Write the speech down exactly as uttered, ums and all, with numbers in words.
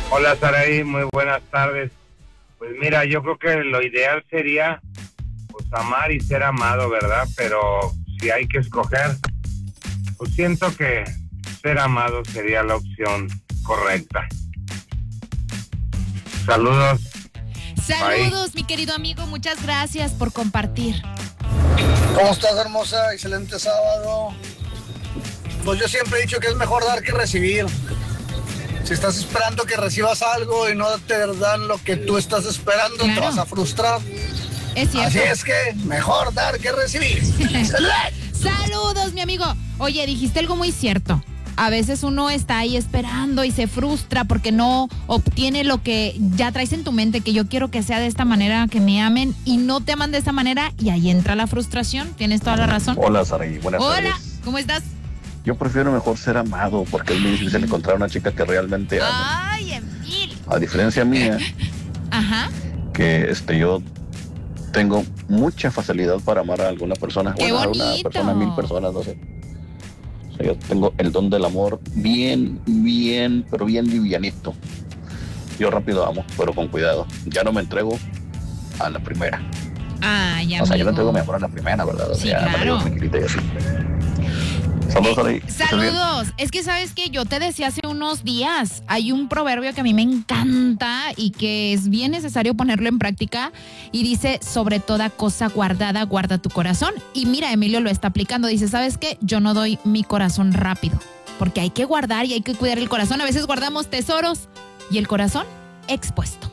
Hola Saraí, muy buenas tardes. Pues mira, yo creo que lo ideal sería pues amar y ser amado, ¿verdad? Pero si hay que escoger, pues siento que ser amado sería la opción correcta. Saludos. Saludos, Bye. Mi querido amigo, muchas gracias por compartir. ¿Cómo estás, hermosa? Excelente sábado. Pues yo siempre he dicho que es mejor dar que recibir. Si estás esperando que recibas algo y no te dan lo que tú estás esperando, claro, te vas a frustrar. Es cierto. Así es que mejor dar que recibir. Saludos, mi amigo. Oye, dijiste algo muy cierto. A veces uno está ahí esperando y se frustra porque no obtiene lo que ya traes en tu mente, que yo quiero que sea de esta manera, que me amen, y no te aman de esta manera, y ahí entra la frustración. Tienes toda la razón. Hola, Saraí, buenas Hola, tardes. Hola, ¿cómo estás? Yo prefiero mejor ser amado, porque es muy difícil encontrar una chica que realmente ame. Ay, Emil. A diferencia mía, Ajá. que este yo tengo mucha facilidad para amar a alguna persona. ¡Qué bueno, bonito! A una persona, a mil personas, no sé. O sea, yo tengo el don del amor bien, bien, pero bien livianito. Yo rápido amo, pero con cuidado. Ya no me entrego a la primera. Ah, ya. O sea, amigo. yo no entrego mi amor a la primera, ¿verdad? O Sí, sea, claro. tranquilita y así. Saludos, eh, Saludos. Es que sabes que yo te decía hace unos días, hay un proverbio que a mí me encanta y que es bien necesario ponerlo en práctica, y dice: sobre toda cosa guardada, guarda tu corazón. Y mira, Emilio lo está aplicando. Dice: ¿sabes qué? Yo no doy mi corazón rápido, porque hay que guardar y hay que cuidar el corazón. A veces guardamos tesoros y el corazón expuesto.